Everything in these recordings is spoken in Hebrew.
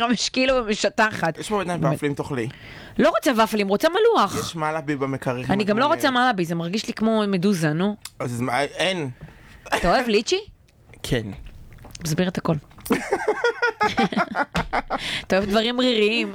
5 קילו ומשטחת. יש פה בינתיים ופלים תאכלי. לא רוצה ופלים, רוצה מלוח. יש מלאבי במקררים. אני גם לא רוצה מלאבי, זה מרגיש לי כמו מדוזה, נו. אז אין. אתה אוהב ליצ'י? כן. מסביר את הכל. אתה אוהב דברים ריריים.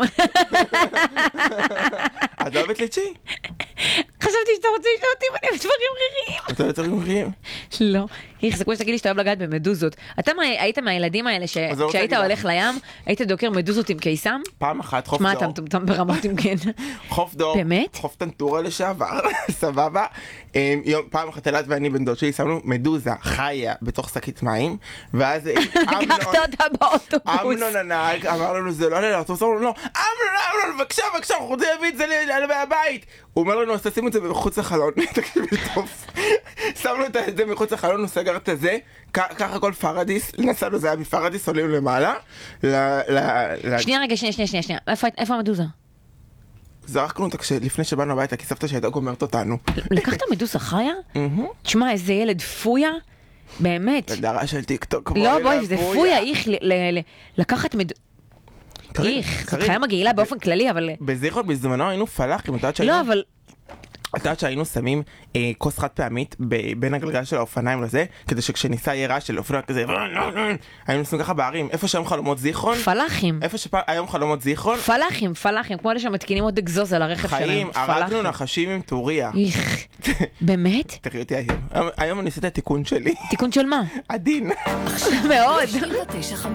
את אוהבת ליצ'י? חשבתי שאתה רוצה לשאול אותי ואני אוהב דברים ריריים. את אוהבת דברים ריריים? לא. זה כמו שתגיד לי שאתה אוהב לגעת במדוזות. אתה היית מהילדים האלה שכשהיית הולך לים, היית דוקר מדוזות עם קיסם? פעם אחת חוף דור. מה אתה מטומטם ברמות עם כן? חוף דור. באמת? חוף טנטורה לשעבר. סבבה. פעם אחת אלעד ואני בן דוד שלי שמנו מדוזה חיה בתוך שקית מים, ואז לקחת אותה באוטובוס. אמנון הנהג אמר לנו זה לא לילה, הוא אמר לנו לא, אמנון, בבקשה, אנחנו רוצים להביא את זה מהבית. הוא אומר לנו, אז תשימו את זה מחוץ לחלון. תקשיבי טוב. שמנו את זה מחוץ לחלון, הוא סגר את זה, ככה כל פרדיס, נסענו, זה היה מפרדיס, עולים למעלה. שנייה רגע, שנייה. איפה המדוזה? זרקנו אותה לפני שבאנו הביתה, כי סבתא שהייתה גומרת אותנו. לקחת מדוזה חיה? תשמע, איזה ילד פויה. באמת. הגדרה של טיקטוק. לא, בואי, זה פויה, איך לקחת איך, זאת חיה מגעילה באופן כללי, אבל... בזיכרון בזמנו היינו פלאחים, לא, אבל... את יודעת שהיינו שמים כוס חד פעמית בין הגלגל של האופניים לזה, כדי שכשניסה יהיה רעש של אופנוע כזה, היינו עושים ככה בערים, איפה שהיום חלומות זיכרון? פלאחים. איפה שהיום חלומות זיכרון? פלאחים, כמו אלה שמתקינים עוד אגזוז על הרכב שלהם. חיים, הרגנו נחשים עם טוריה. איך, באמת? תראי אותי היום. היום אני עושה את התיקון שלי. תיקון של מה? עדין. מאוד.